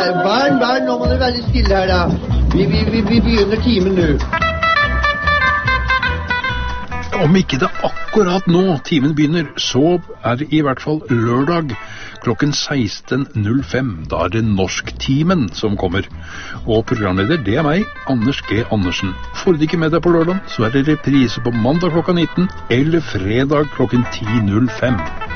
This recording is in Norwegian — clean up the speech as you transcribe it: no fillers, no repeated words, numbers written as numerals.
Barn, nå må dere være stille her da. Vi begynner timen nå. Om ikke det akkurat nå timen begynner, så det i hvert fall lørdag klokken 16.05. Da det Norsktimen som kommer. Og programleder, det meg, Anders G. Andersen. Får du ikke med deg på lørdag, så det reprise på mandag klokka 19 eller fredag klokken 10.05.